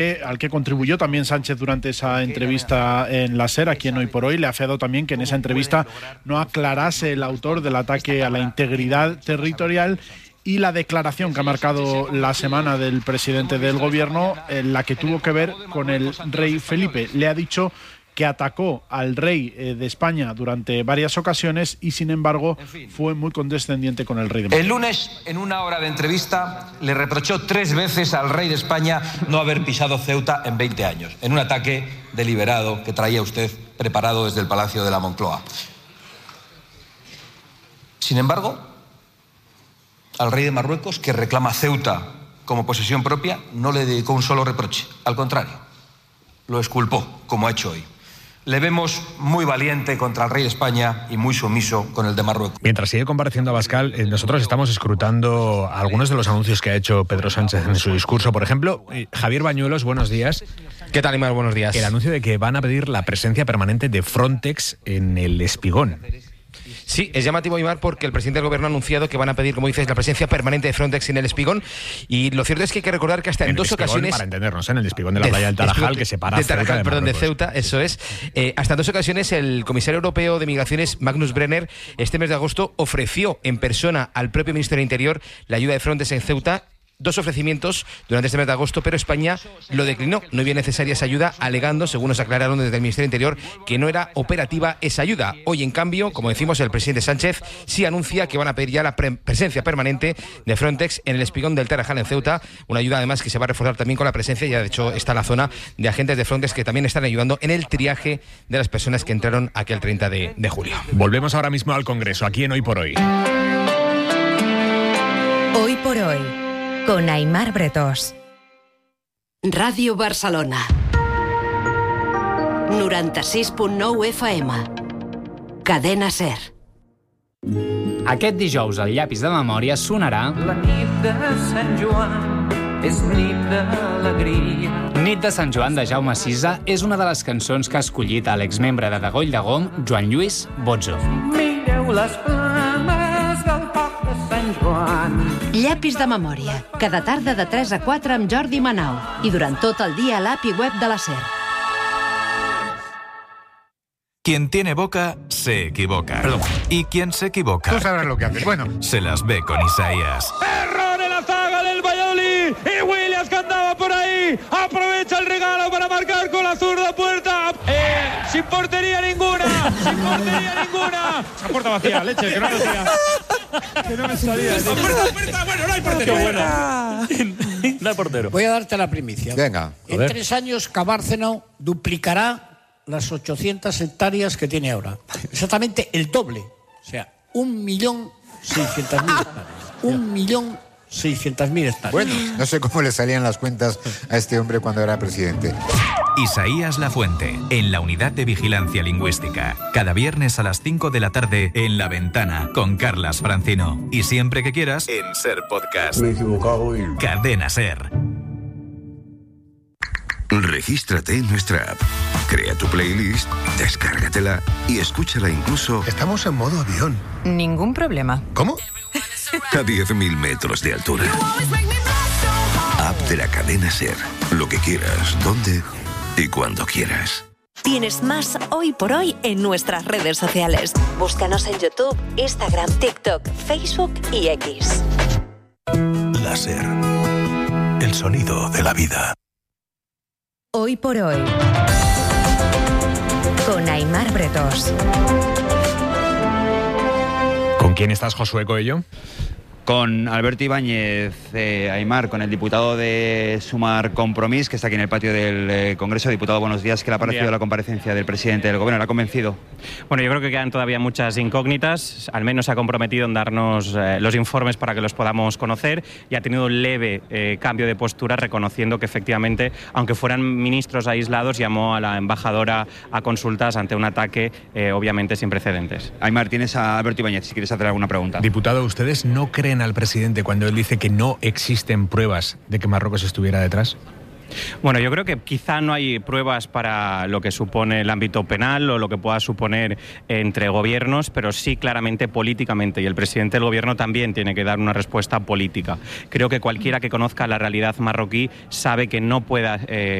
al que contribuyó también Sánchez durante esa entrevista en la SER, aquí en Hoy por Hoy. Le ha afeado también que en esa entrevista no aclarase el autor del ataque a la integridad territorial y la declaración que ha marcado la semana del presidente del gobierno, en la que tuvo que ver con el rey Felipe. Le ha dicho que atacó al rey de España durante varias ocasiones y, sin embargo, fue muy condescendiente con el rey de Marruecos. El lunes, en una hora de entrevista, le reprochó 3 veces al rey de España no haber pisado Ceuta en 20 años, en un ataque deliberado que traía usted preparado desde el Palacio de la Moncloa. Sin embargo, al rey de Marruecos, que reclama Ceuta como posesión propia, no le dedicó un solo reproche. Al contrario, lo exculpó, como ha hecho hoy. Le vemos muy valiente contra el rey de España y muy sumiso con el de Marruecos. Mientras sigue compareciendo Abascal, nosotros estamos escrutando algunos de los anuncios que ha hecho Pedro Sánchez en su discurso. Por ejemplo, Javier Bañuelos, buenos días. ¿Qué tal, Aymar? Buenos días. El anuncio de que van a pedir la presencia permanente de Frontex en el Espigón. Sí, es llamativo, Aymar, porque el presidente del gobierno ha anunciado que van a pedir, como dices, la presencia permanente de Frontex en el Espigón. Y lo cierto es que hay que recordar que hasta en 2 ocasiones... Para entendernos, en el Espigón de la playa del Tarajal, que separa de Tarajal, Ceuta perdón, de Ceuta, eso es. Hasta en 2 ocasiones el comisario europeo de Migraciones, Magnus Brenner, este mes de agosto ofreció en persona al propio ministro del Interior la ayuda de Frontex en Ceuta. 2 ofrecimientos durante este mes de agosto, pero España lo declinó. No había necesaria esa ayuda, alegando, según nos aclararon desde el Ministerio del Interior, que no era operativa esa ayuda. Hoy, en cambio, como decimos, el presidente Sánchez sí anuncia que van a pedir ya la presencia permanente de Frontex en el Espigón del Tarajal, en Ceuta. Una ayuda, además, que se va a reforzar también con la presencia, ya de hecho está la zona de agentes de Frontex que también están ayudando en el triaje de las personas que entraron aquel 30 de julio. Volvemos ahora mismo al Congreso, aquí en Hoy por Hoy. Hoy por Hoy, con Aymar Bretós. Ràdio Barcelona 96.9 FM. Cadena SER. Aquest dijous el llapis de memòria sonarà... La nit de Sant Joan és nit d'alegria. Nit de Sant Joan de Jaume Sisa és una de les cançons que ha escollit l'exmembre de Dagoll de Gom, Joan Lluís Bozzo. Mireu les flames del foc de Sant Joan. Llapis de memòria, cada tarda de 3 a 4 amb Jordi Manau i durant tot el dia a l'app i web de la SER. Quien tiene boca, se equivoca. Perdón. Y quien se equivoca... Tú sabrás lo que haces. Bueno. Se las ve con Isaías. ¡Error en la zaga del Valladolid! Y Williams, que andaba por ahí, aprovecha el regalo para marcar con la zurda puerta. Sin portería ninguna. Sin portería ninguna. Esa puerta vacía, leche, que no me salía. Que no me salía. Puerta, bueno, no hay portero. Qué buena. No hay portero. Voy a darte la primicia. Venga. En 3 años, Cabárceno duplicará las 800 hectáreas que tiene ahora. Exactamente el doble. O sea, 1.600.000 hectáreas. 1.600.000 hectáreas. Bueno, no sé cómo le salían las cuentas a este hombre cuando era presidente. Isaías Lafuente, en la Unidad de Vigilancia Lingüística. Cada viernes a las 5 de la tarde en La Ventana con Carlas Francino. Y siempre que quieras en SER Podcast. Me he equivocado y... Cadena SER. Regístrate en nuestra app, crea tu playlist, descárgatela y escúchala incluso... Estamos en modo avión. Ningún problema. ¿Cómo? A 10.000 metros de altura. App de la cadena SER. Lo que quieras, donde y cuando quieras. Tienes más Hoy por Hoy en nuestras redes sociales. Búscanos en YouTube, Instagram, TikTok, Facebook y X. La SER. El sonido de la vida. Hoy por Hoy, con Aymar Bretós. ¿Con quién estás, Josué Coello? Con Alberto Ibáñez, Aymar, con el diputado de Sumar Compromís, que está aquí en el patio del Congreso. Diputado, buenos días. ¿Qué le ha parecido la comparecencia del presidente del Gobierno? ¿Le ha convencido? Bueno, yo creo que quedan todavía muchas incógnitas. Al menos se ha comprometido en darnos los informes para que los podamos conocer y ha tenido un leve cambio de postura, reconociendo que efectivamente, aunque fueran ministros aislados, llamó a la embajadora a consultas ante un ataque obviamente sin precedentes. Aymar, tienes a Alberto Ibáñez, si quieres hacer alguna pregunta. Diputado, ¿ustedes no creen al presidente cuando él dice que no existen pruebas de que Marruecos estuviera detrás? Bueno, yo creo que quizá no hay pruebas para lo que supone el ámbito penal o lo que pueda suponer entre gobiernos, pero sí claramente políticamente, y el presidente del gobierno también tiene que dar una respuesta política. Creo que cualquiera que conozca la realidad marroquí sabe que no pueda